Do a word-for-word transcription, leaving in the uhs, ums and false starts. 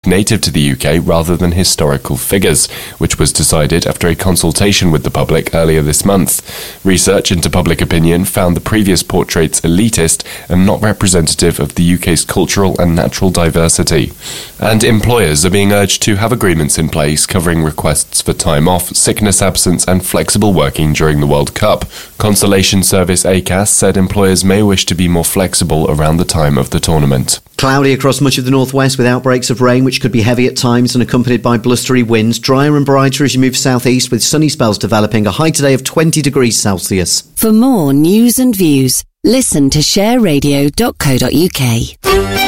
native to the U K rather than historical figures, which was decided after a consultation with the public earlier this month. Research into public opinion found the previous portraits elitist and not representative of the U K's cultural and natural diversity. And employers are being urged to have agreements in place covering requests for time off, sickness absence and flexible working during the World Cup. Consolation service A C A S said employers may wish to be more flexible around the time of the tournament. Cloudy across much of the northwest with outbreaks of rain, which could be heavy at times and accompanied by blustery winds. Drier and brighter as you move southeast with sunny spells developing. A high today of twenty degrees Celsius. For more news and views, listen to share radio dot co dot uk.